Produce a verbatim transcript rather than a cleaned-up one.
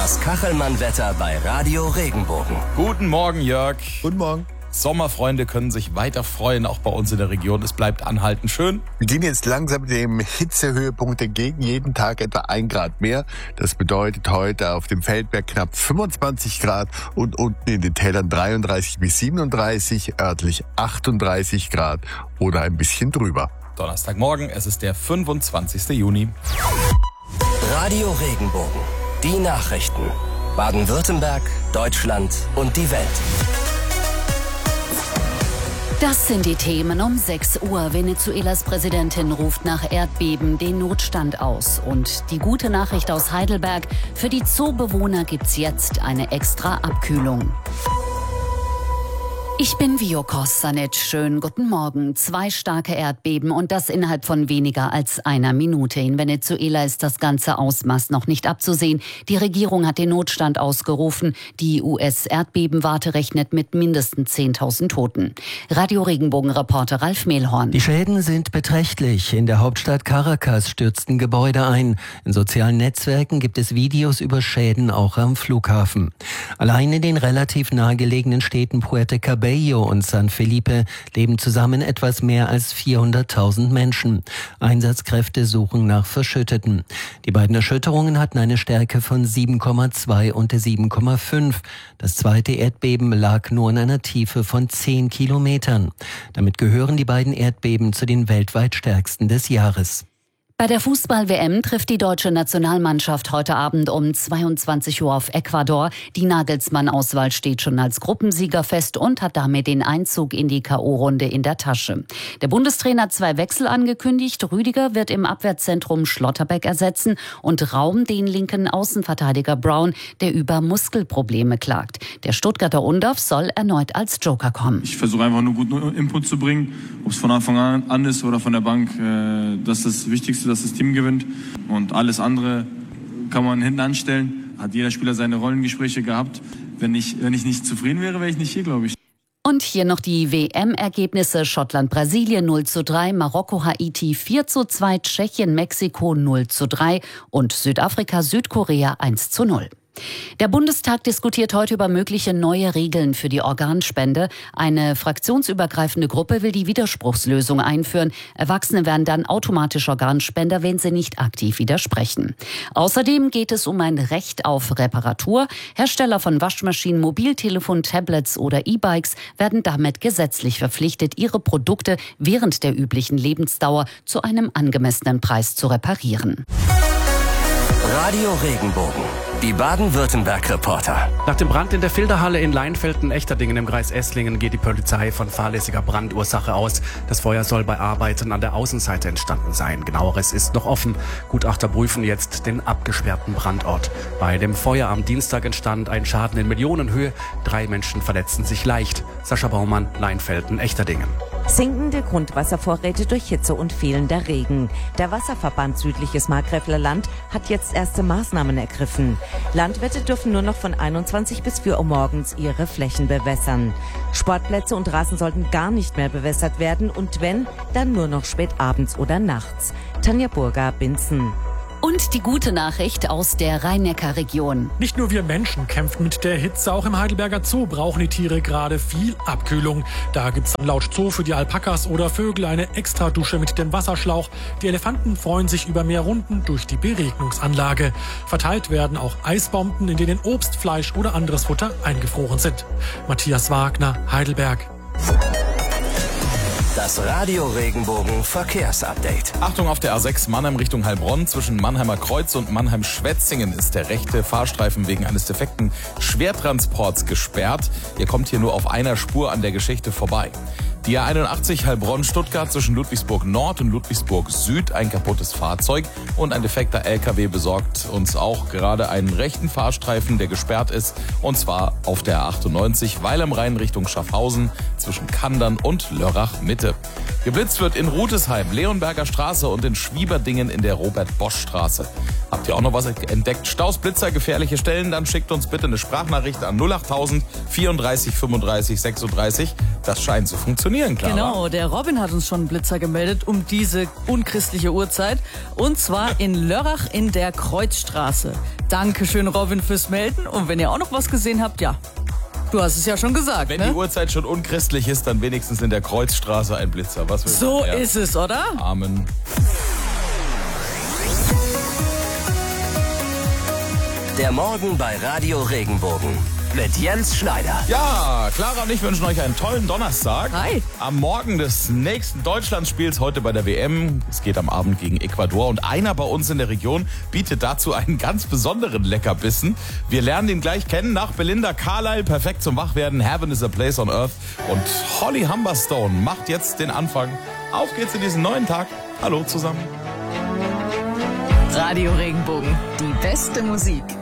Das Kachelmann-Wetter bei Radio Regenbogen. Guten Morgen, Jörg. Guten Morgen. Sommerfreunde können sich weiter freuen, auch bei uns in der Region. Es bleibt anhaltend schön. Wir gehen jetzt langsam dem Hitzehöhepunkt entgegen, jeden Tag etwa ein Grad mehr. Das bedeutet heute auf dem Feldberg knapp fünfundzwanzig Grad und unten in den Tälern dreiunddreißig bis siebenunddreißig, örtlich achtunddreißig Grad oder ein bisschen drüber. Donnerstagmorgen, es ist der fünfundzwanzigsten Juni. Radio Regenbogen. Die Nachrichten. Baden-Württemberg, Deutschland und die Welt. Das sind die Themen um sechs Uhr. Venezuelas Präsidentin ruft nach Erdbeben den Notstand aus. Und die gute Nachricht aus Heidelberg: Für die Zoobewohner gibt's jetzt eine extra Abkühlung. Ich bin Vio Kostanic. Schönen guten Morgen. Zwei starke Erdbeben und das innerhalb von weniger als einer Minute. In Venezuela ist das ganze Ausmaß noch nicht abzusehen. Die Regierung hat den Notstand ausgerufen. Die U S-Erdbebenwarte rechnet mit mindestens zehntausend Toten. Radio Regenbogen-Reporter Ralf Mehlhorn. Die Schäden sind beträchtlich. In der Hauptstadt Caracas stürzten Gebäude ein. In sozialen Netzwerken gibt es Videos über Schäden auch am Flughafen. Allein in den relativ nahegelegenen Städten Puerto Cabello und San Felipe leben zusammen etwas mehr als vierhunderttausend Menschen. Einsatzkräfte suchen nach Verschütteten. Die beiden Erschütterungen hatten eine Stärke von sieben Komma zwei und sieben Komma fünf. Das zweite Erdbeben lag nur in einer Tiefe von zehn Kilometern. Damit gehören die beiden Erdbeben zu den weltweit stärksten des Jahres. Bei der Fußball-W M trifft die deutsche Nationalmannschaft heute Abend um zweiundzwanzig Uhr auf Ecuador. Die Nagelsmann-Auswahl steht schon als Gruppensieger fest und hat damit den Einzug in die K O-Runde in der Tasche. Der Bundestrainer hat zwei Wechsel angekündigt. Rüdiger wird im Abwehrzentrum Schlotterbeck ersetzen und Raum den linken Außenverteidiger Brown, der über Muskelprobleme klagt. Der Stuttgarter Undorf soll erneut als Joker kommen. Ich versuche einfach nur guten Input zu bringen, ob es von Anfang an ist oder von der Bank. Das ist das Wichtigste, dass das Team gewinnt, und alles andere kann man hinten anstellen. Hat jeder Spieler seine Rollengespräche gehabt. Wenn ich, wenn ich nicht zufrieden wäre, wäre ich nicht hier, glaube ich. Und hier noch die W M-Ergebnisse: Schottland-Brasilien null zu drei, Marokko-Haiti vier zu zwei, Tschechien-Mexiko null zu drei und Südafrika-Südkorea eins zu null. Der Bundestag diskutiert heute über mögliche neue Regeln für die Organspende. Eine fraktionsübergreifende Gruppe will die Widerspruchslösung einführen. Erwachsene werden dann automatisch Organspender, wenn sie nicht aktiv widersprechen. Außerdem geht es um ein Recht auf Reparatur. Hersteller von Waschmaschinen, Mobiltelefon, Tablets oder E-Bikes werden damit gesetzlich verpflichtet, ihre Produkte während der üblichen Lebensdauer zu einem angemessenen Preis zu reparieren. Radio Regenbogen. Die Baden-Württemberg-Reporter. Nach dem Brand in der Filderhalle in Leinfelden-Echterdingen im Kreis Esslingen geht die Polizei von fahrlässiger Brandursache aus. Das Feuer soll bei Arbeiten an der Außenseite entstanden sein. Genaueres ist noch offen. Gutachter prüfen jetzt den abgesperrten Brandort. Bei dem Feuer am Dienstag entstand ein Schaden in Millionenhöhe. Drei Menschen verletzten sich leicht. Sascha Baumann, Leinfelden-Echterdingen. Sinkende Grundwasservorräte durch Hitze und fehlender Regen. Der Wasserverband Südliches Markgräfler Land hat jetzt erste Maßnahmen ergriffen. Landwirte dürfen nur noch von einundzwanzig bis vier Uhr morgens ihre Flächen bewässern. Sportplätze und Rasen sollten gar nicht mehr bewässert werden und wenn, dann nur noch spät abends oder nachts. Tanja Burger, Binzen. Und die gute Nachricht aus der Rhein-Neckar-Region. Nicht nur wir Menschen kämpfen mit der Hitze, auch im Heidelberger Zoo brauchen die Tiere gerade viel Abkühlung. Da gibt's dann laut Zoo für die Alpakas oder Vögel eine Extradusche mit dem Wasserschlauch. Die Elefanten freuen sich über mehr Runden durch die Beregnungsanlage. Verteilt werden auch Eisbomben, in denen Obst, Fleisch oder anderes Futter eingefroren sind. Matthias Wagner, Heidelberg. Das Radio Regenbogen Verkehrsupdate. Achtung auf der A sechs Mannheim Richtung Heilbronn. Zwischen Mannheimer Kreuz und Mannheim-Schwetzingen ist der rechte Fahrstreifen wegen eines defekten Schwertransports gesperrt. Ihr kommt hier nur auf einer Spur an der Geschichte vorbei. Die A einundachtzig Heilbronn-Stuttgart zwischen Ludwigsburg Nord und Ludwigsburg Süd. Ein kaputtes Fahrzeug und ein defekter L K W besorgt uns auch gerade einen rechten Fahrstreifen, der gesperrt ist. Und zwar auf der A achtundneunzig Weil am Rhein Richtung Schaffhausen zwischen Kandern und Lörrach Mitte. Geblitzt wird in Rutesheim, Leonberger Straße und in Schwieberdingen in der Robert-Bosch-Straße. Habt ihr auch noch was entdeckt? Staus, Blitzer, gefährliche Stellen? Dann schickt uns bitte eine Sprachnachricht an null achttausend vierunddreißig fünfunddreißig sechsunddreißig. Das scheint zu funktionieren, klar. Genau, der Robin hat uns schon einen Blitzer gemeldet um diese unchristliche Uhrzeit. Und zwar in Lörrach in der Kreuzstraße. Dankeschön, Robin, fürs Melden. Und wenn ihr auch noch was gesehen habt, ja, du hast es ja schon gesagt. Wenn ne? die Uhrzeit schon unchristlich ist, dann wenigstens in der Kreuzstraße ein Blitzer. Was willst so du? Ja. ist es, oder? Amen. Der Morgen bei Radio Regenbogen mit Jens Schneider. Ja, Clara und ich wünschen euch einen tollen Donnerstag. Hi. Am Morgen des nächsten Deutschlandspiels heute bei der W M. Es geht am Abend gegen Ecuador und einer bei uns in der Region bietet dazu einen ganz besonderen Leckerbissen. Wir lernen ihn gleich kennen nach Belinda Carlisle, perfekt zum Wachwerden, Heaven is a Place on Earth. Und Holly Humberstone macht jetzt den Anfang. Auf geht's in diesen neuen Tag. Hallo zusammen. Radio Regenbogen, die beste Musik.